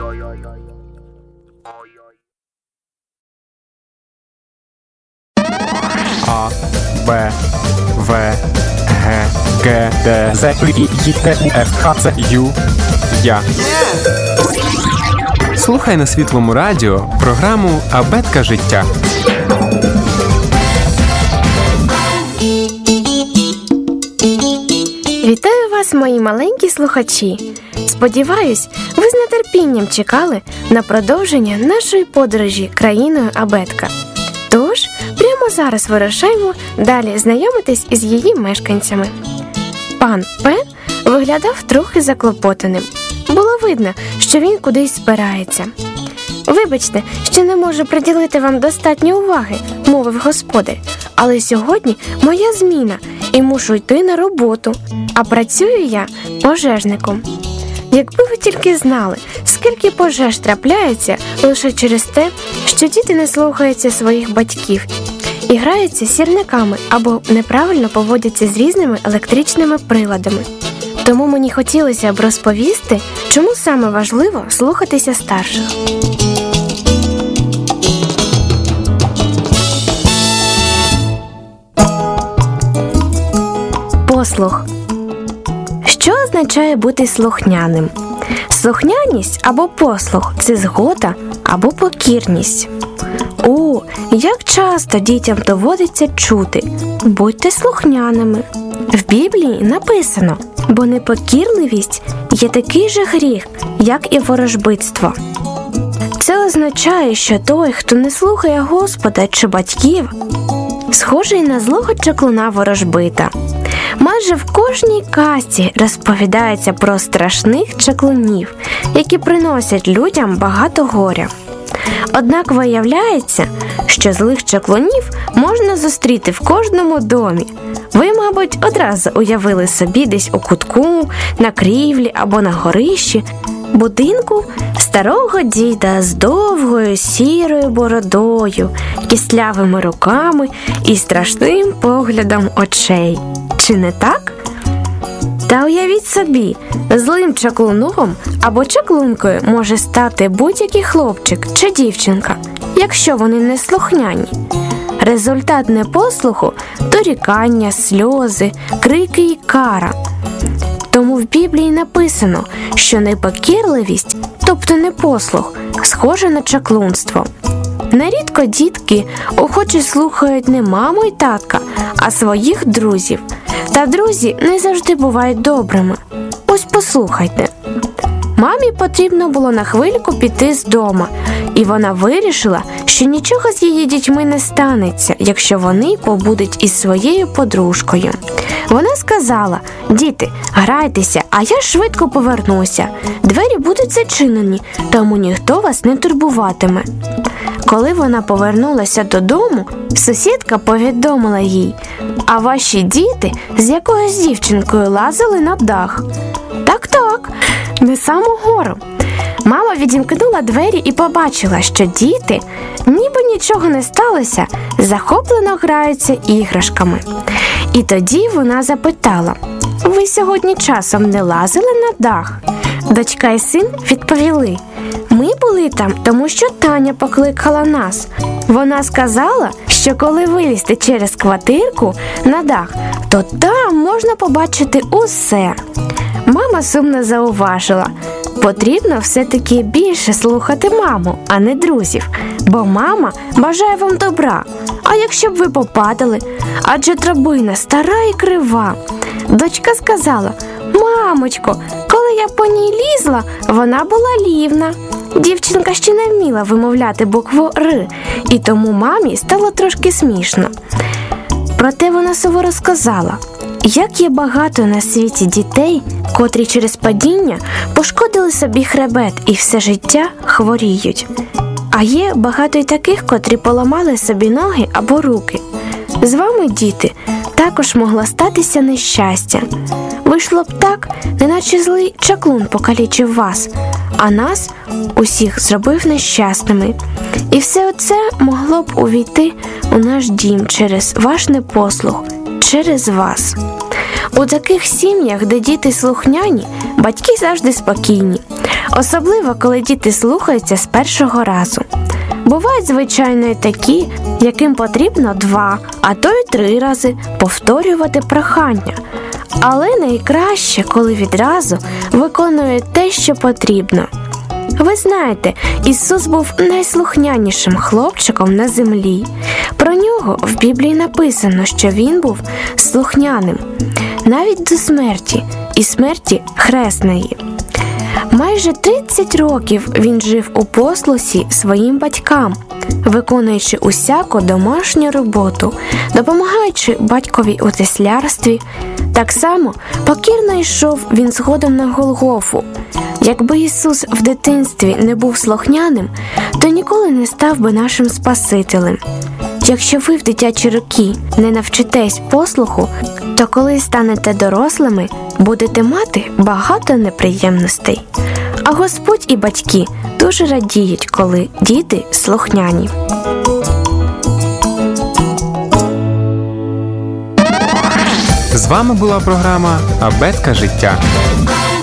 А, Б, В, Г, Г, Д, З, І, Т, У, Ф, Х, Ц, Ю, Я. Слухай на Світлому радіо програму «Абетка життя». Вітаю вас, мої маленькі слухачі! Сподіваюсь, ви з нетерпінням чекали на продовження нашої подорожі країною Абетка. Тож, прямо зараз вирушаємо далі знайомитись із її мешканцями. Пан П виглядав трохи заклопотаним. Було видно, що він кудись збирається. «Вибачте, що не можу приділити вам достатньо уваги», – мовив господар. «Але сьогодні моя зміна, і мушу йти на роботу, а працюю я пожежником». Якби ви тільки знали, скільки пожеж трапляється лише через те, що діти не слухаються своїх батьків і граються з сірниками або неправильно поводяться з різними електричними приладами. Тому мені хотілося б розповісти, чому саме важливо слухатися старших. Послух. Що означає бути слухняним? Слухняність або послух – це згода або покірність. О, як часто дітям доводиться чути «будьте слухняними». В Біблії написано «бо непокірливість є такий же гріх, як і ворожбитство». Це означає, що той, хто не слухає Господа чи батьків, схожий на злого чаклуна ворожбита. Майже в кожній казці розповідається про страшних чаклунів, які приносять людям багато горя. Однак виявляється, що злих чаклунів можна зустріти в кожному домі. Ви, мабуть, одразу уявили собі десь у кутку, на крівлі або на горищі будинку старого діда з довгою сірою бородою, кістлявими руками і страшним поглядом очей. Чи не так? Та уявіть собі, злим чаклуном або чаклункою може стати будь-який хлопчик чи дівчинка, якщо вони не слухняні. Результат непослуху – дорікання, сльози, крики і кара. Тому в Біблії написано, що непокірливість, тобто непослух, схожа на чаклунство. Нерідко дітки охоче слухають не маму і татка, а своїх друзів. Та друзі не завжди бувають добрими. Ось послухайте. Мамі потрібно було на хвильку піти з дому, і вона вирішила, що нічого з її дітьми не станеться, якщо вони побудуть із своєю подружкою. Вона сказала: «Діти, грайтеся, а я швидко повернуся. Двері будуть зачинені, тому ніхто вас не турбуватиме». Коли вона повернулася додому, сусідка повідомила їй: «А ваші діти з якоюсь дівчинкою лазили на дах». Так, не саму гору. Мама відімкнула двері і побачила, що діти, ніби нічого не сталося, захоплено граються іграшками. І тоді вона запитала: «Ви сьогодні часом не лазили на дах?» Дочка і син відповіли: «Ми були там, тому що Таня покликала нас. Вона сказала, що коли вилізти через квартирку на дах, то там можна побачити усе». Мама сумно зауважила: «Потрібно все-таки більше слухати маму, а не друзів, бо мама бажає вам добра. А якщо б ви попадали? Адже драбина стара і крива». Дочка сказала: «Мамочко, коли я по ній лізла, вона була рівна». Дівчинка ще не вміла вимовляти букву «Р», і тому мамі стало трошки смішно. Проте вона суворо сказала: «Як є багато на світі дітей, котрі через падіння пошкодили собі хребет і все життя хворіють. А є багато й таких, котрі поламали собі ноги або руки. З вами, діти, також могло статися нещастя. Вийшло б так, неначе злий чаклун покалічив вас, а нас усіх зробив нещасними. І все оце могло б увійти у наш дім через ваш непослух, через вас». У таких сім'ях, де діти слухняні, батьки завжди спокійні. Особливо, коли діти слухаються з першого разу. Бувають, звичайно, і такі, яким потрібно 2, а то й 3 рази повторювати прохання. Але найкраще, коли відразу виконує те, що потрібно. Ви знаєте, Ісус був найслухнянішим хлопчиком на землі. Про нього в Біблії написано, що він був слухняним, навіть до смерті, і смерті хресної. Майже 30 років він жив у послусі своїм батькам, виконуючи усяку домашню роботу, допомагаючи батькові у теслярстві. Так само покірно йшов він згодом на Голгофу. Якби Ісус в дитинстві не був слухняним, то ніколи не став би нашим Спасителем. Якщо ви в дитячі роки не навчитесь послуху, то коли станете дорослими, будете мати багато неприємностей. А Господь і батьки дуже радіють, коли діти слухняні. З вами була програма «Абетка життя».